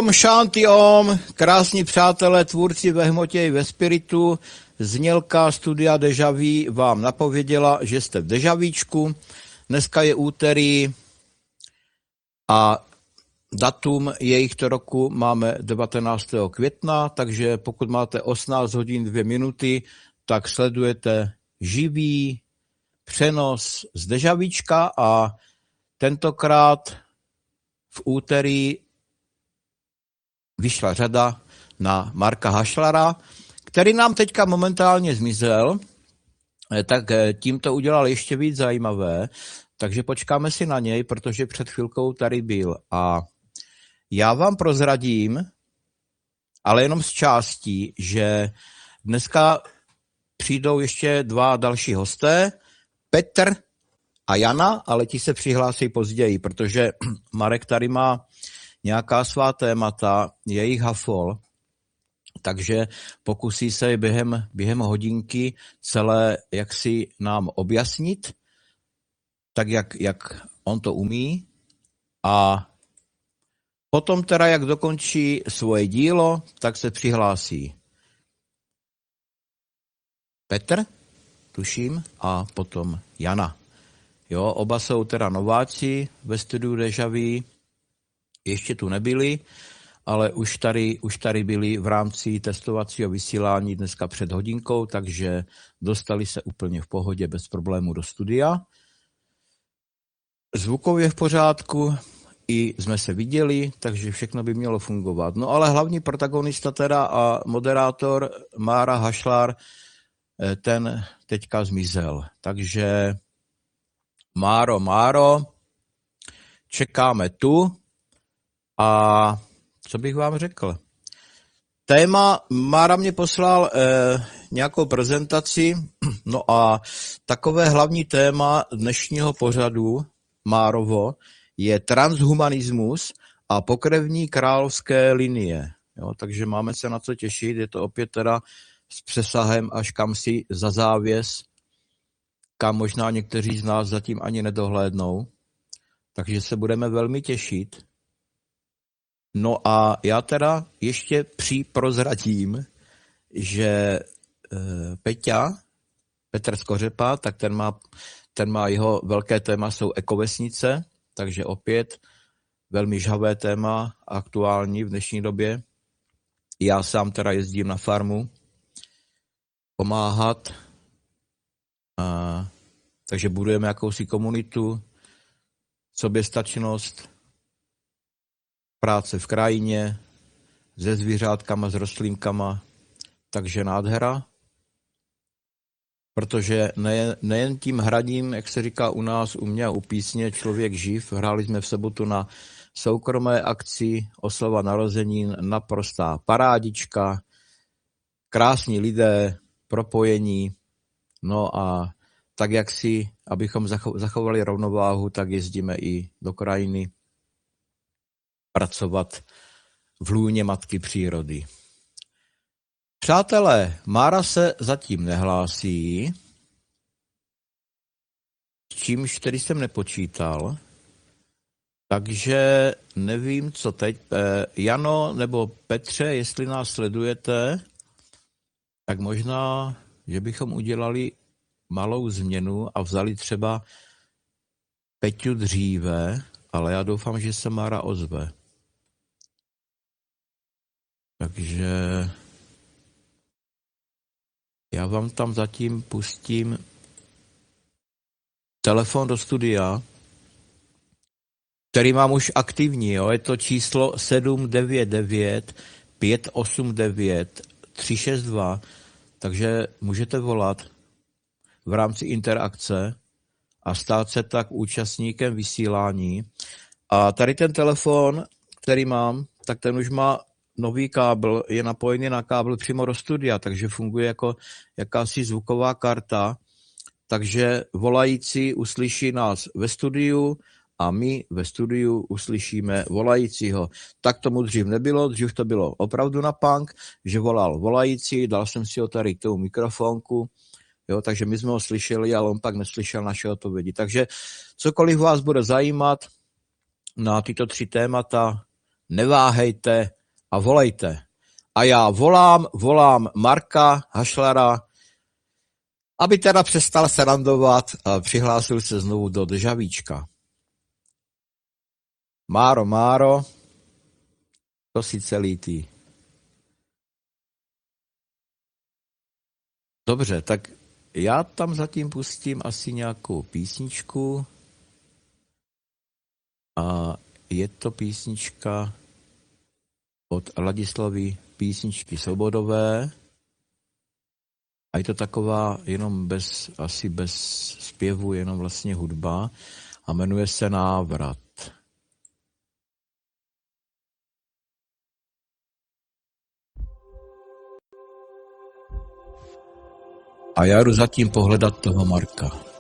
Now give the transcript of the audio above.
Om Shanti Om, krásní přátelé, tvůrci ve hmotě i ve spiritu, znělka studia Deja Vu vám napověděla, že jste v Dejavíčku. Dneska je úterý a datum jejich roku máme 19. května, takže pokud máte 18 hodin 2 minuty, tak sledujete živý přenos z Dejavíčka a tentokrát v úterý vyšla řada na Marka Hašlara, který nám teďka momentálně zmizel, tak tím to udělal ještě víc zajímavé, takže počkáme si na něj, protože před chvilkou tady byl. A já vám prozradím, ale jenom z částí, že dneska přijdou ještě 2 další hosté, Petr a Jana, ale ti se přihlásí později, protože Marek tady má nějaká svá témata, jejich hafol, takže pokusí se během hodinky celé jaksi nám objasnit, tak jak on to umí, a potom teda, jak dokončí svoje dílo, tak se přihlásí Petr, tuším, a potom Jana. Jo, oba jsou teda nováci ve studiu Deja Vu, ještě tu nebyli, ale už tady byli v rámci testovacího vysílání dneska před hodinkou, takže dostali se úplně v pohodě bez problému do studia. Zvukově v pořádku, i jsme se viděli, takže všechno by mělo fungovat. No ale hlavní protagonista teda a moderátor Mára Hašlar, ten teďka zmizel. Takže Máro, čekáme tu. A co bych vám řekl? Téma, Mára mě poslal nějakou prezentaci, no a takové hlavní téma dnešního pořadu, Márovo, je transhumanismus a pokrevní královské linie. Jo, takže máme se na co těšit, je to opět teda s přesahem až kam si za závěs, kam možná někteří z nás zatím ani nedohlédnou. Takže se budeme velmi těšit. No a já teda ještě připrozradím, že Petr Skořepa, tak ten má jeho velké téma, jsou ekovesnice, takže opět velmi žhavé téma, aktuální v dnešní době. Já sám teda jezdím na farmu pomáhat, takže budujeme jakousi komunitu, soběstačnost, práce v krajině, se zvířátkama, s rostlinkama, takže nádhera. Protože nejen tím hradím, jak se říká u nás, u mě a u písně Člověk živ, hráli jsme v sobotu na soukromé akci, oslava narozenin, naprostá parádička, krásní lidé, propojení, no a tak jak si, abychom zachovali rovnováhu, tak jezdíme i do krajiny pracovat v lůně matky přírody. Přátelé, Mára se zatím nehlásí, s čímž tedy jsem nepočítal, takže nevím, co teď. Jano nebo Petře, jestli nás sledujete, tak možná, že bychom udělali malou změnu a vzali třeba Peťu dříve, ale já doufám, že se Mára ozve. Takže já vám tam zatím pustím telefon do studia, který mám už aktivní. Jo? Je to číslo 799 589 362, takže můžete volat v rámci interakce a stát se tak účastníkem vysílání. A tady ten telefon, který mám, tak ten už má nový kábel, je napojený na kábel přímo do studia, takže funguje jako jakási zvuková karta, takže volající uslyší nás ve studiu a my ve studiu uslyšíme volajícího. Tak tomu dřív nebylo, dřív to bylo opravdu na punk, že volal volající, dal jsem si ho tady k tomu mikrofonku, jo, takže my jsme ho slyšeli, ale on pak neslyšel naše odpovědi. Takže cokoliv vás bude zajímat na tyto 3 témata, neváhejte a volejte. A já volám Marka Hašlara, aby teda přestal se randovat a přihlásil se znovu do Državíčka. Máro, to si celý ty. Dobře, tak já tam zatím pustím asi nějakou písničku. A je to písnička od Ladislavy Písničky Svobodové. A je to taková jenom asi bez zpěvu, jenom vlastně hudba. A jmenuje se Návrat. A já jdu zatím pohledat toho Marka.